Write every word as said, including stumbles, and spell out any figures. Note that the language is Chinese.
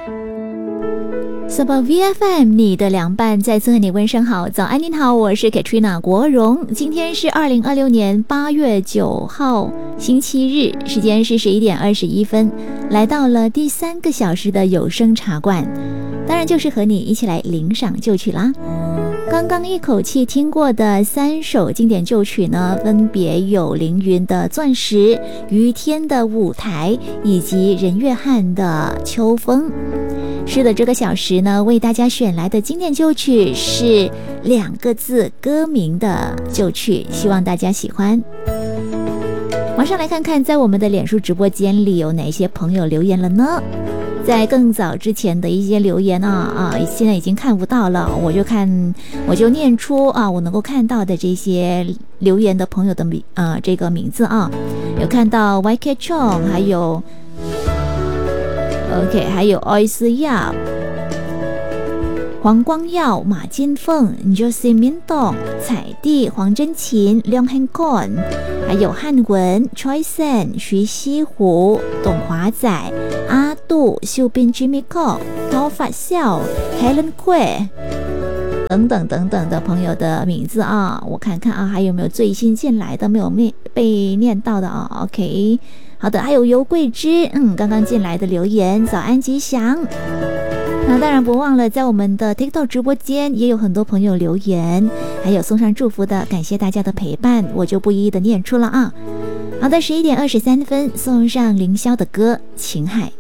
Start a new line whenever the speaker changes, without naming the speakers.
S B V F M 你的凉拌，再次和你问声好，早安您好，我是 Katrina 国荣。今天是二零二六年八月九号星期日，时间是十一点二十一分，来到了第三个小时的有声茶馆，当然就是和你一起来领赏旧曲啦。刚刚一口气听过的三首经典旧曲呢，分别有凌云的《钻石》、于天的《舞台》以及任岳翰的《秋风》。是的，这个小时呢，为大家选来的经典旧曲是两个字歌名的旧曲，希望大家喜欢。马上来看看在我们的脸书直播间里有哪些朋友留言了呢？在更早之前的一些留言啊啊，现在已经看不到了，我就看我就念出啊我能够看到的这些留言的朋友的名啊这个名字啊，有看到 Y K Chong， 还有 OK， 还有 Ois Yap、黄光耀、马金凤、Josie Min、彩蒂、黄真琴、梁汉坤，还有汉文、Choi Sen、徐西湖、董华仔、阿杜、秀斌 Jimmy Cole、陶法笑、Helen Kue 等等等等的朋友的名字啊，我看看啊，还有没有最新进来的没有被念到的啊 ？OK。好的，还有尤桂枝，嗯，刚刚进来的留言，早安吉祥。那当然不忘了，在我们的 TikTok 直播间也有很多朋友留言，还有送上祝福的，感谢大家的陪伴，我就不一一的念出了啊。好的，十一点二十三分，送上凌霄的歌《情海》。